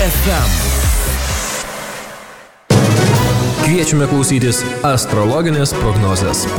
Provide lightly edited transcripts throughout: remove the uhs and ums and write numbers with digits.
FM. Kviečiame klausytis astrologinės prognozės.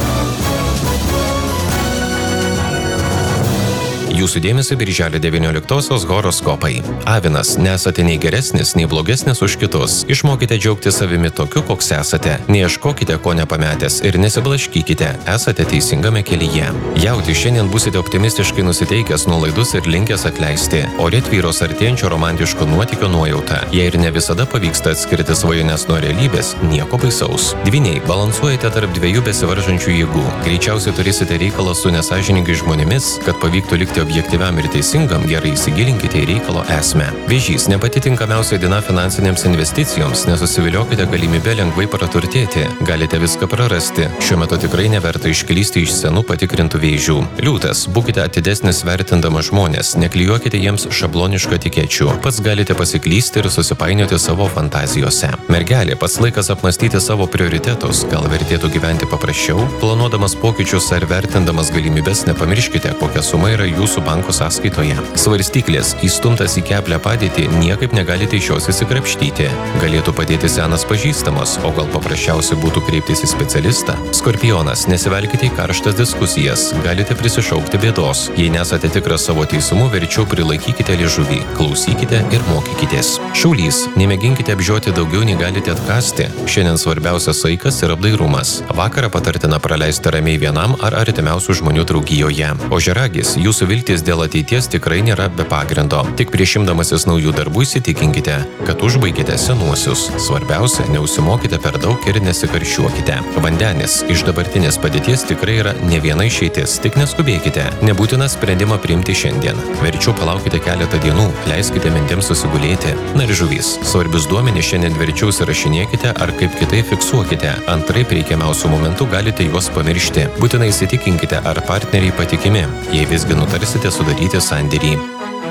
Jūsų dėmesio birželio 19-osios horoskopai. Avinas, nesate nei geresnis, nei blogesnis už kitus. Išmokite džiaugti savimi tokiu, koks esate. Neieškokite, ko nepametęs ir nesiblaškykite. Esate teisingame kelyje. Jauti, šiandien būsite optimistiškai nusiteikęs, nuolaidus ir linkęs atleisti. Ore tvyros artėjančio romantiško nuotykio nuojauta. Jei ir ne visada pavyksta atskirti svajones nuo realybės, nieko baisaus. Dvyniai, balansuojate tarp dviejų besivaržančių jėgų. Greičiausiai turėsite reikalą su nesąžiningai žmonėmis, kad pavyktų likti objektyviam ir teisingam, gerai įsigilinkite į reikalo esmę. Vėžys, ne pati tinkamiausia diena finansinėms investicijoms, nesusiviliokite galimybę lengvai praturtėti. Galite viską prarasti. Šiuo metu tikrai neverta išklysti iš senų patikrintų vėžių. Liūtas, būkite atidesnis vertindamas žmonės, neklijuokite jiems šablonišką etikečių. Pats galite pasiklysti ir susipainioti savo fantazijose. Mergelė, pats laikas apmastyti savo prioritetus. Gal vertėtų gyventi paprasčiau? Planuodamas pokyčius ar vertindamas galimybes, nepamirškite, kokia suma yra jūsų banko sąskaitoje. Svarstyklės, įstumtas į keblią padėtį, niekaip negalite iš jos įsikrapštyti. Galėtų padėti senas pažįstamas, o gal paprasčiausiai būtų kreiptis į specialistą. Skorpionas, nesivelkite į karštas diskusijas, galite prisišaukti bėdos. Jei nesate tikras savo teisumu, verčiau prilaikykite liežuvį, klausykite ir mokykitės. Šaulys, nemėginkite apžioti daugiau nei galite atkasti. Šiandien svarbiausias saikas ir apdairumas. Vakarą patartina praleisti ramiai vienam ar artimiausių žmonių draugijoje. Ožiaragis, jūsų viltis dėl ateities tikrai nėra be pagrindo. Tik prieš imdamasis naujų darbų įsitikinkite, kad užbaigite senuosius. Svarbiausia, neužsimokite per daug ir nesikarščiuokite. Vandenis, iš dabartinės padėties tikrai yra ne viena išeitis, tik neskubėkite. Nebūtina sprendimą priimti šiandien. Verčiau palaukite keletą dienų, leiskite mintims susigulėti. Na ir žuvys, svarbius duomenys šiandien verčiau įsirašinėkite ar kaip kitaip fiksuokite. Antraip reikiamiausių momentų galite juos pamiršti. Būtinai įsitikinkite, ar partneriai patikimi. Jei visgi nutarsite sudaryti sandėrį.